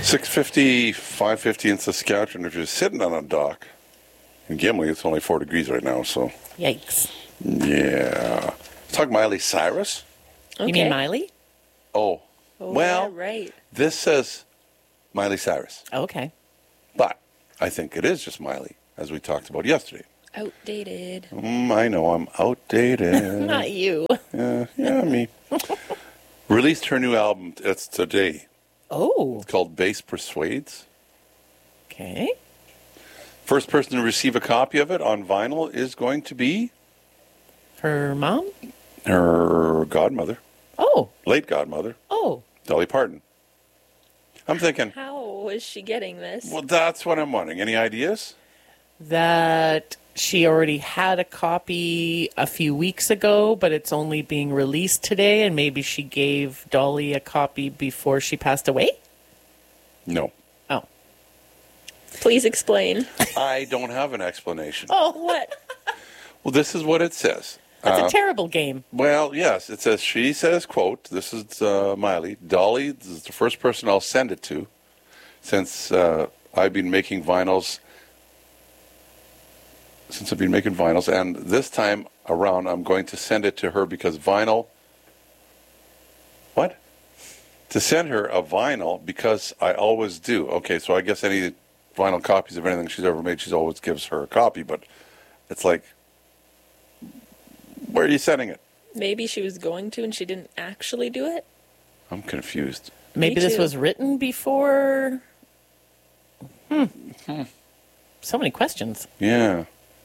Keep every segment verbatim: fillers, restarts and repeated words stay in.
six fifty, five fifty in Saskatchewan. If you're sitting on a dock in Gimli, it's only four degrees right now. So Yikes. yeah. Let's talk Miley Cyrus. You mean Okay. Miley? Oh, Oh, well, yeah, right. this says Miley Cyrus, Oh, okay. but I think it is just Miley, as we talked about yesterday. Outdated. Mm, I know I'm outdated. Not you. Yeah, yeah, me. Released her new album. It's today. Oh, It's called Bass Persuades. okay. First person to receive a copy of it on vinyl is going to be Her mom? her godmother, Oh, late godmother, oh. Dolly Parton. I'm thinking, How is she getting this? well, that's what I'm wondering. Any ideas? That she already had a copy a few weeks ago, but it's only being released today, and maybe she gave Dolly a copy before she passed away? No. Oh. Please explain. I don't have an explanation. Oh, What? Well, this is what it says. that's Uh, a terrible game. Well, yes, it says, she says, quote, this is uh, Miley, Dolly, this is the first person I'll send it to since uh, I've been making vinyls, since I've been making vinyls, and this time around I'm going to send it to her because vinyl, what? To send her a vinyl because I always do. Okay, so I guess any vinyl copies of anything she's ever made, she always gives her a copy, but it's like, where are you sending it? Maybe she was going to and she didn't actually do it? I'm confused. Maybe Me this too. was written before. Hmm. So many questions. Yeah.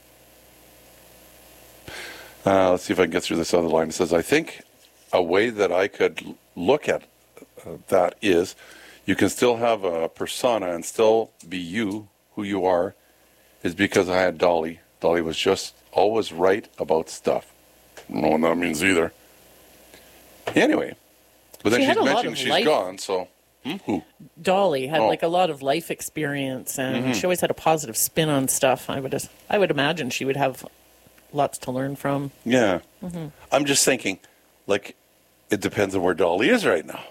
Uh, let's see if I can get through this other line. It says, I think a way that I could l- look at uh, that is you can still have a persona and still be you, who you are, is because I had Dolly. Dolly was just always right about stuff. I don't know what that means either. Anyway. But then She had she's a lot mentioning of she's life- gone, so. Hmm? Who? Dolly had Oh. like a lot of life experience, and she always had a positive spin on stuff. I would, I would imagine she would have lots to learn from. Yeah. I'm just thinking, like, it depends on where Dolly is right now.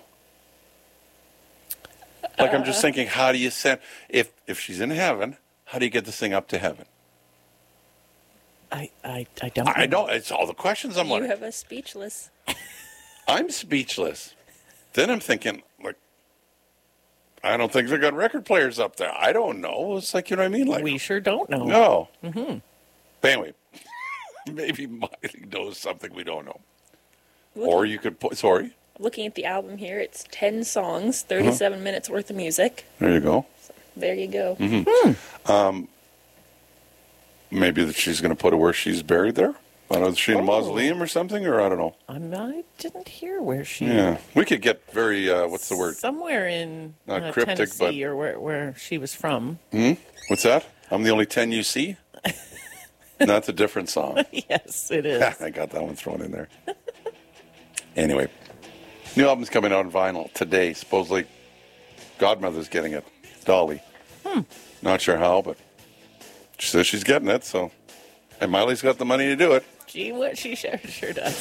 Like, I'm just thinking, how do you send, if if she's in heaven, how do you get this thing up to heaven? I, I, I don't. I know, it's all the questions I'm You wondering. have us speechless. I'm speechless. Then I'm thinking, like, I don't think they got record players up there. I don't know. It's like, you know what I mean? Like, We sure don't know. no. Mm-hmm. But anyway, maybe Miley knows something we don't know. Or you could put, sorry, Looking at the album here, it's ten songs, thirty-seven Uh-huh. minutes worth of music. there you go. There you go. Mm-hmm. Maybe that she's going to put her where she's buried there. I don't know, is she in a Oh. mausoleum or something, or I don't know. I'm, I didn't hear where she. Yeah, we could get very, uh, what's the word? Somewhere in Not uh, cryptic, Tennessee but- or where, where she was from. What's that? I'm the only ten you see? That's a different song. Yes, it is. I got that one thrown in there. Anyway, new album's coming out on vinyl today. Supposedly, Godmother's getting it. Dolly. Not sure how, but she says she's getting it, so. And Miley's got the money to do it. Gee, what she sure, sure does.